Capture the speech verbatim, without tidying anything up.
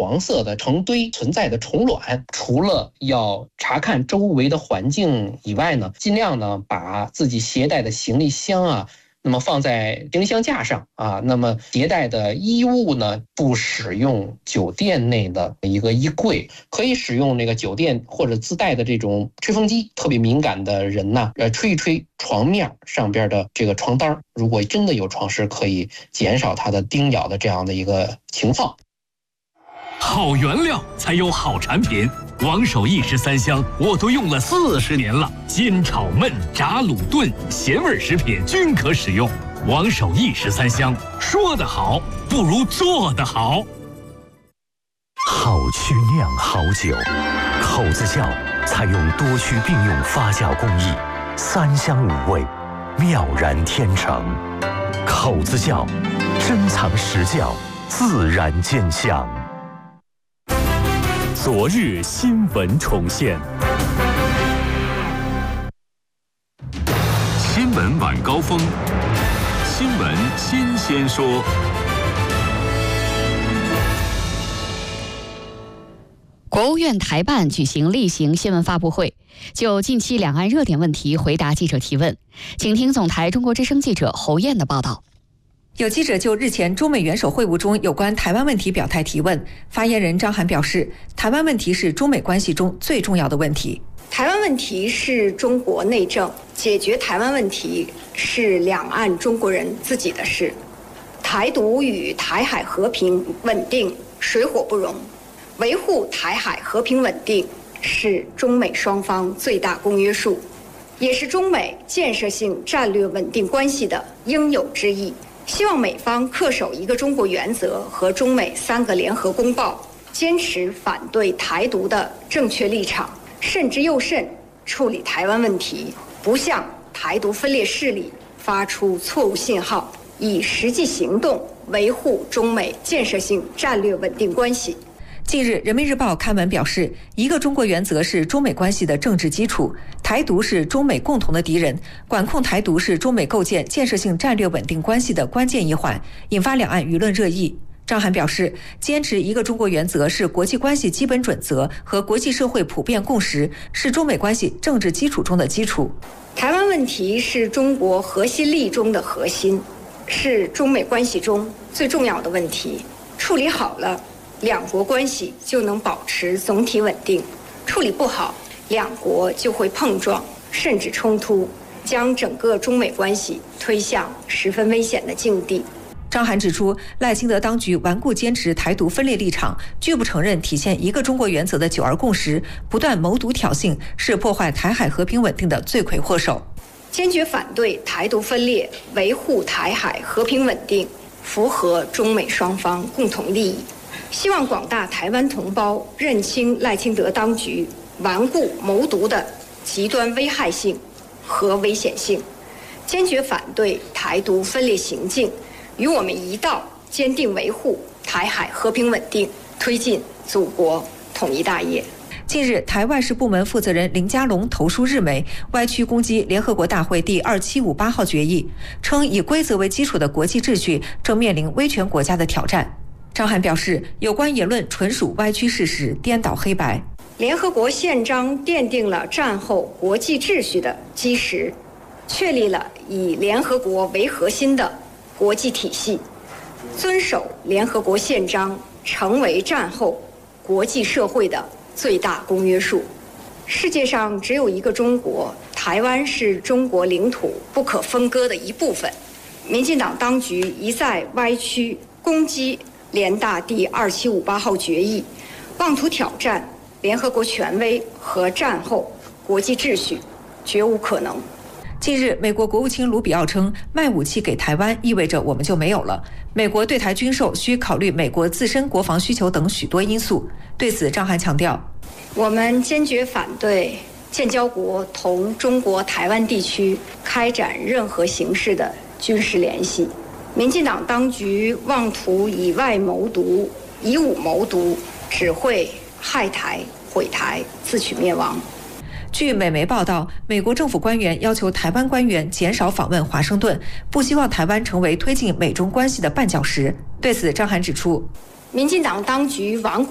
黄色的成堆存在的虫卵，除了要查看周围的环境以外呢，尽量呢把自己携带的行李箱啊，那么放在行李箱架上啊，那么携带的衣物呢，不使用酒店内的一个衣柜，可以使用那个酒店或者自带的这种吹风机。特别敏感的人呢，呃，吹一吹床面上边的这个床单，如果真的有床虱，可以减少它的叮咬的这样的一个情况。 好原料才有好产品，王守义十三香我都用了四十年了，煎炒焖炸卤炖咸味食品均可使用。王守义十三香，说得好不如做得好。 好曲酿好酒，口子窖采用多曲并用发酵工艺，三香五味，妙然天成。口子窖珍藏实窖，自然见香。 昨日新闻重现，新闻晚高峰，新闻新鲜说。 国务院台办举行例行新闻发布会，就近期两岸热点问题回答记者提问。请听总台中国之声记者侯燕的报道。 有记者就日前中美元首会晤中有关台湾问题表态提问，发言人张涵表示，台湾问题是中美关系中最重要的问题。 台湾问题是中国内政，解决台湾问题是两岸中国人自己的事。台独与台海和平稳定水火不容，维护台海和平稳定是中美双方最大公约数，也是中美建设性战略稳定关系的应有之义。希望美方恪守一个中国原则和中美三个联合公报，坚持反对台独的正确立场，慎之又慎处理台湾问题，不向台独分裂势力发出错误信号，以实际行动维护中美建设性战略稳定关系。 近日，人民日报刊文表示，一个中国原则是中美关系的政治基础，台独是中美共同的敌人，管控台独是中美构建建设性战略稳定关系的关键一环，引发两岸舆论热议。张涵表示，坚持一个中国原则是国际关系基本准则和国际社会普遍共识，是中美关系政治基础中的基础。 台湾问题是中国核心利益中的核心，是中美关系中最重要的问题，处理好了，两国关系就能保持总体稳定，处理不好，两国就会碰撞甚至冲突，将整个中美关系推向十分危险的境地。 张涵指出，赖清德当局顽固坚持台独分裂立场，拒不承认体现一个中国原则的九二共识，不断谋独挑衅，是破坏台海和平稳定的罪魁祸首。 坚决反对台独分裂，维护台海和平稳定，符合中美双方共同利益。希望广大台湾同胞认清赖清德当局顽固谋独的极端危害性和危险性，坚决反对台独分裂行径，与我们一道坚定维护台海和平稳定，推进祖国统一大业。 近日，台外事部门负责人林佳龙投书日媒，歪曲攻击联合国大会第二七五八号决议，称以规则为基础的国际秩序正面临威权国家的挑战。张涵表示，有关言论纯属歪曲事实，颠倒黑白。 联合国宪章奠定了战后国际秩序的基石，确立了以联合国为核心的国际体系，遵守联合国宪章成为战后国际社会的最大公约数。世界上只有一个中国，台湾是中国领土不可分割的一部分。民进党当局一再歪曲攻击联大第二七五八号决议，妄图挑战联合国权威和战后国际秩序，绝无可能。 近日，美国国务卿卢比奥称，卖武器给台湾意味着我们就没有了。美国对台军售需考虑美国自身国防需求等许多因素。对此，张涵强调， 我们坚决反对建交国同中国台湾地区开展任何形式的军事联系。民进党当局妄图以外谋独，以武谋独，只会害台、毁台，自取灭亡。 据美媒报道，美国政府官员要求台湾官员减少访问华盛顿，不希望台湾成为推进美中关系的绊脚石。对此，张涵指出， 民进党当局顽固